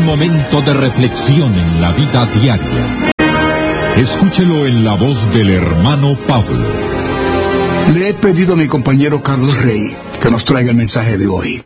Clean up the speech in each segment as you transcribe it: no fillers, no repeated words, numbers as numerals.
momento de reflexión en la vida diaria. Escúchelo en la voz del hermano Pablo. Le he pedido a mi compañero Carlos Rey que nos traiga el mensaje de hoy.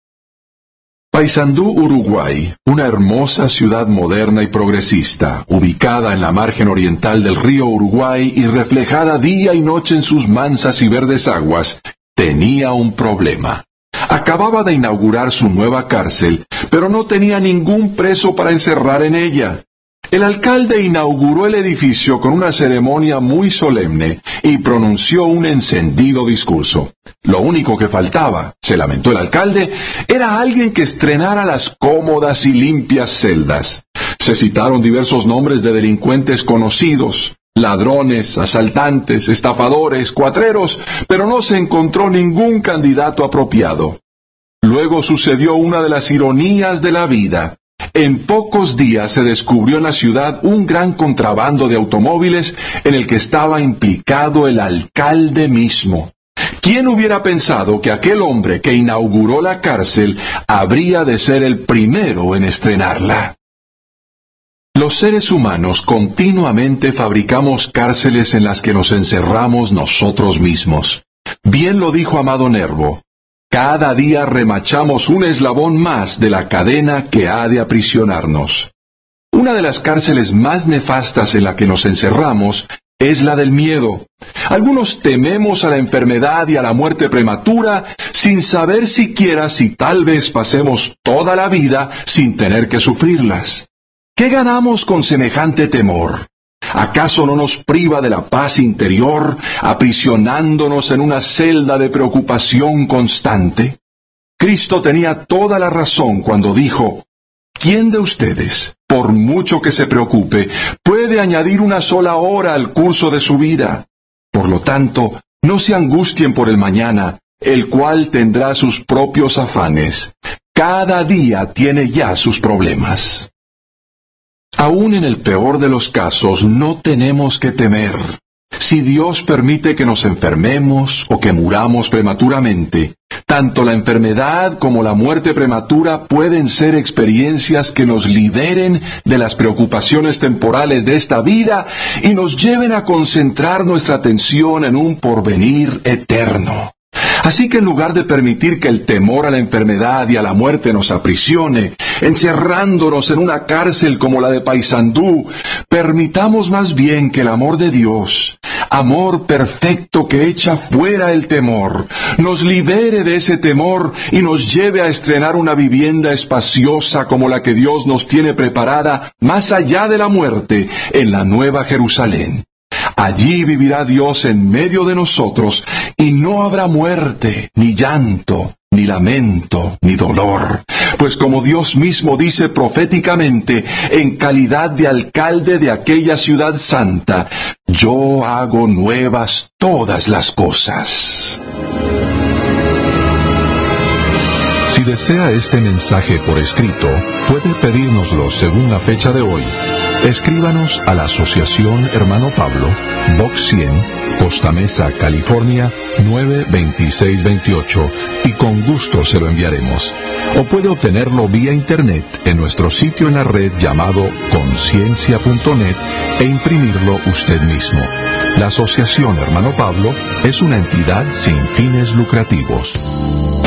Paysandú, Uruguay, una hermosa ciudad moderna y progresista, ubicada en la margen oriental del río Uruguay y reflejada día y noche en sus mansas y verdes aguas, tenía un problema. Acababa de inaugurar su nueva cárcel, pero no tenía ningún preso para encerrar en ella. El alcalde inauguró el edificio con una ceremonia muy solemne y pronunció un encendido discurso. Lo único que faltaba, se lamentó el alcalde, era alguien que estrenara las cómodas y limpias celdas. Se citaron diversos nombres de delincuentes conocidos, ladrones, asaltantes, estafadores, cuatreros, pero no se encontró ningún candidato apropiado. Luego sucedió una de las ironías de la vida. En pocos días se descubrió en la ciudad un gran contrabando de automóviles en el que estaba implicado el alcalde mismo. ¿Quién hubiera pensado que aquel hombre que inauguró la cárcel habría de ser el primero en estrenarla? Los seres humanos continuamente fabricamos cárceles en las que nos encerramos nosotros mismos. Bien lo dijo Amado Nervo. Cada día remachamos un eslabón más de la cadena que ha de aprisionarnos. Una de las cárceles más nefastas en la que nos encerramos es la del miedo. Algunos tememos a la enfermedad y a la muerte prematura sin saber siquiera si tal vez pasemos toda la vida sin tener que sufrirlas. ¿Qué ganamos con semejante temor? ¿Acaso no nos priva de la paz interior, aprisionándonos en una celda de preocupación constante? Cristo tenía toda la razón cuando dijo: ¿quién de ustedes, por mucho que se preocupe, puede añadir una sola hora al curso de su vida? Por lo tanto, no se angustien por el mañana, el cual tendrá sus propios afanes. Cada día tiene ya sus problemas. Aún en el peor de los casos, no tenemos que temer. Si Dios permite que nos enfermemos o que muramos prematuramente, tanto la enfermedad como la muerte prematura pueden ser experiencias que nos liberen de las preocupaciones temporales de esta vida y nos lleven a concentrar nuestra atención en un porvenir eterno. Así que en lugar de permitir que el temor a la enfermedad y a la muerte nos aprisione, encerrándonos en una cárcel como la de Paysandú, permitamos más bien que el amor de Dios, amor perfecto que echa fuera el temor, nos libere de ese temor y nos lleve a estrenar una vivienda espaciosa como la que Dios nos tiene preparada más allá de la muerte en la Nueva Jerusalén. Allí vivirá Dios en medio de nosotros, y no habrá muerte, ni llanto, ni lamento, ni dolor. Pues como Dios mismo dice proféticamente, en calidad de alcalde de aquella ciudad santa, yo hago nuevas todas las cosas. Si desea este mensaje por escrito, puede pedírnoslo según la fecha de hoy. Escríbanos a la Asociación Hermano Pablo, Box 100, Costa Mesa, California, 92628, y con gusto se lo enviaremos. O puede obtenerlo vía internet en nuestro sitio en la red llamado conciencia.net e imprimirlo usted mismo. La Asociación Hermano Pablo es una entidad sin fines lucrativos.